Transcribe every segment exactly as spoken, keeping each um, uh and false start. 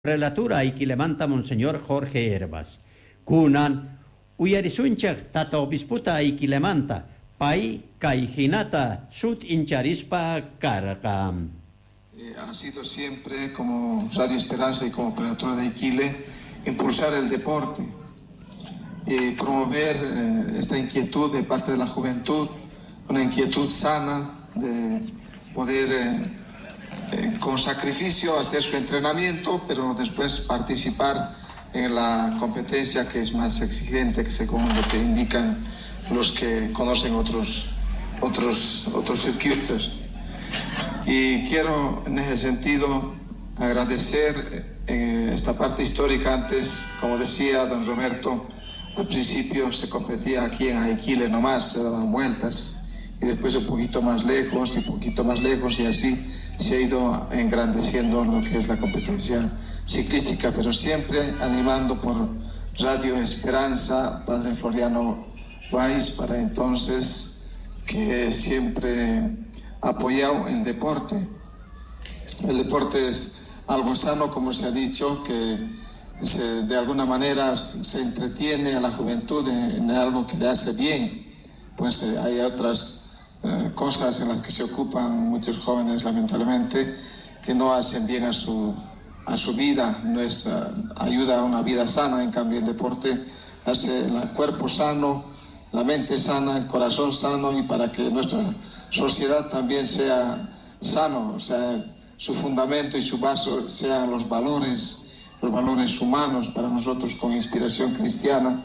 Relatura y que levanta Monseñor Jorge Herbas. Kunan, uyarisunchak tata obisputa y que levanta, pai kaijinata sut incharispa carcam. Eh, ha sido siempre, como Radio Esperanza y como Prelatura de Iquile, impulsar el deporte y promover eh, esta inquietud de parte de la juventud, una inquietud sana de poder eh, eh, con sacrificio hacer su entrenamiento, pero después participar en la competencia que es más exigente, que según lo que indican los que conocen otros, otros, otros circuitos. Y quiero en ese sentido agradecer eh, esta parte histórica. Antes, como decía don Roberto, al principio se competía aquí en Aiquile nomás, se daban vueltas, y después un poquito más lejos y un poquito más lejos, y así se ha ido engrandeciendo lo que es la competencia ciclística, pero siempre animando por Radio Esperanza, Padre Floriano Weiss, para entonces que siempre ha apoyado el deporte. El deporte es algo sano, como se ha dicho, que se, de alguna manera se entretiene a la juventud en, en algo que le hace bien. Pues eh, hay otras eh, cosas en las que se ocupan muchos jóvenes, lamentablemente, que no hacen bien a su, a su vida, no es uh, ayuda a una vida sana. En cambio el deporte hace el cuerpo sano, la mente sana, el corazón sano, y para que nuestra sociedad también sea sano, o sea, su fundamento y su base sean los valores, los valores humanos para nosotros con inspiración cristiana.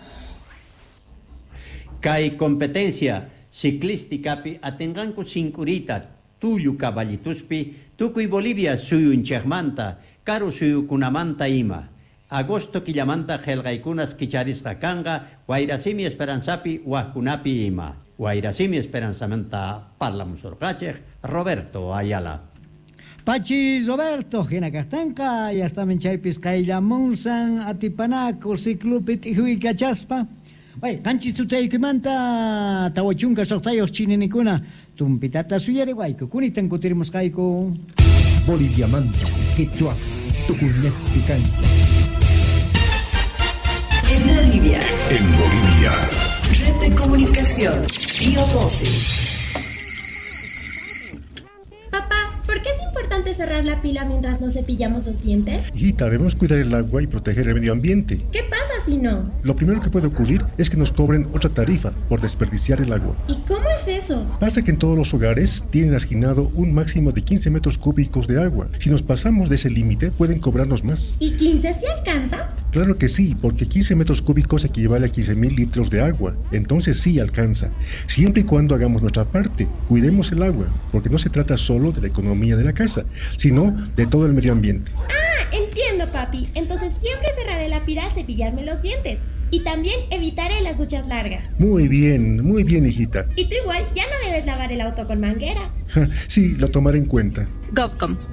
Kai competencia ciclística pi atenganku cinkurita tuyu caballituspi tukuy Bolivia suyu inchegmanta karu suyu kunamanta ima agosto killamanta helgaikunas kicharisqa kanga wairasimi esperanzapi wajkunapi ima wairasimi esperanzamanta parlamusorqachej Roberto Ayala. Pachi Roberto, Gena Castanca, ya está menchaypis Kaila Monsan, Atipanaco, Ciclupit y Hui Cachaspa. Oye, canchis tutaykumanta, Tawachunga Sortayos Chininicuna, Tumpitata Suyere Guayco, Kunitan Kutirmus Kaiko. Bolivia Manta, Quechua, Tucunet Picante. En Bolivia. En Bolivia. Red de comunicación. Biopose. Papá, ¿por qué es importante cerrar la pila mientras nos cepillamos los dientes? Hijita, debemos cuidar el agua y proteger el medio ambiente. ¿Qué pasa si no? Lo primero que puede ocurrir es que nos cobren otra tarifa por desperdiciar el agua. ¿Y cómo es eso? Pasa que en todos los hogares tienen asignado un máximo de quince metros cúbicos de agua. Si nos pasamos de ese límite, pueden cobrarnos más. ¿Y quince sí alcanza? Claro que sí, porque quince metros cúbicos equivale a quince mil litros de agua. Entonces sí alcanza. Siempre y cuando hagamos nuestra parte, cuidemos el agua, porque no se trata solo de la economía de la casa, sino de todo el medio ambiente. Ah, entiendo, papi. Entonces siempre cerraré la pila al cepillarme los dientes. Y también evitaré las duchas largas. Muy bien, muy bien, hijita. Y tú igual ya no debes lavar el auto con manguera. Ja, sí, lo tomaré en cuenta. Govcom. Mm,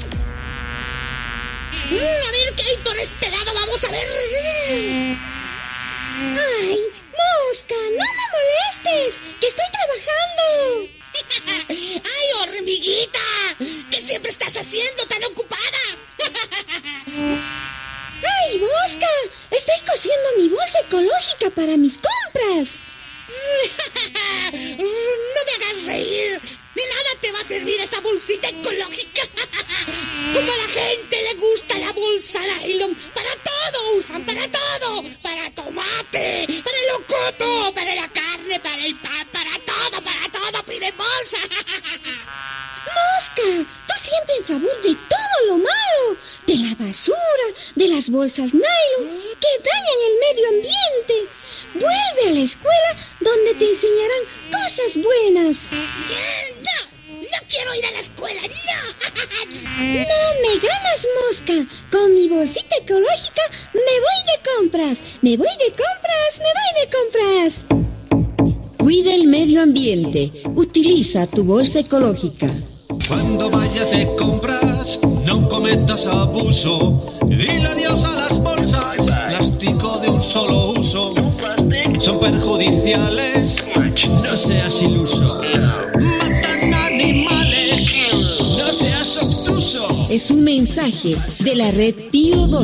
a ver qué hay por este lado, vamos a ver. ¡Ay, Mosca, no me molestes! ¡Que estoy trabajando! ¡Ay, hormiguita! ¿Qué siempre estás haciendo tan ocupada? ¡Ay, Mosca! Estoy cosiendo mi bolsa ecológica para mis compras. No me hagas reír. De nada te va a servir esa bolsita ecológica. Como a la gente le gusta la bolsa nylon. Para todo usan, para todo. Para tomate, para el locoto, para la carne, para el pan, para todo, para todo piden bolsa. Mosca, tú siempre en favor de todo lo malo. De la basura, de las bolsas nylon que dañan el medio ambiente. Vuelve a la escuela donde te enseñarán cosas buenas. No, no quiero ir a la escuela, no. No me ganas, Mosca. Con mi bolsita ecológica me voy de compras. Me voy de compras, me voy de compras. Cuida el medio ambiente. Utiliza tu bolsa ecológica. Cuando vayas de compras, no cometas abuso. Dile adiós a las bolsas, plástico de un solo uso. Son perjudiciales. No seas iluso. Matan animales. No seas obtuso. es un mensaje de la red Pío